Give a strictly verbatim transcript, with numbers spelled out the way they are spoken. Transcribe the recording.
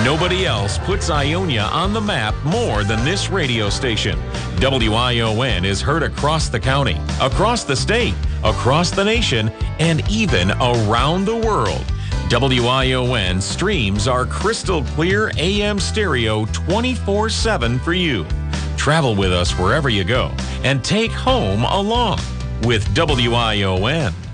Nobody else puts Ionia on the map more than this radio station. W I O N is heard across the county, across the state, across the nation, and even around the world. W I O N streams are crystal clear A M stereo twenty-four seven for you. Travel with us wherever you go and take home along with W I O N.